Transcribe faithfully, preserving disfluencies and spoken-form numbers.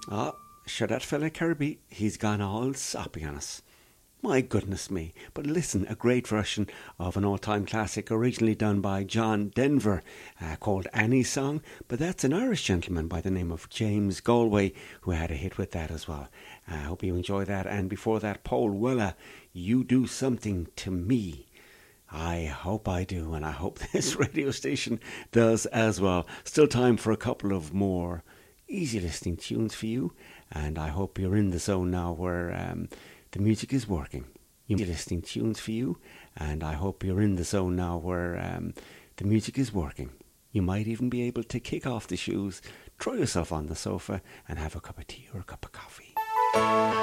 Ah, sure that fella Kirby, he's gone all soppy on us. My goodness me. But listen, a great version of an all-time classic originally done by John Denver uh, called Annie's Song. But that's an Irish gentleman by the name of James Galway who had a hit with that as well. I uh, hope you enjoy that. And before that, Paul Weller, You Do Something to Me. I hope I do, and I hope this radio station does as well. Still time for a couple of more easy listening tunes for you, and I hope you're in the zone now where um, the music is working. You're listening tunes for you, and I hope you're in the zone now where um, the music is working. You might even be able to kick off the shoes, throw yourself on the sofa, and have a cup of tea or a cup of coffee.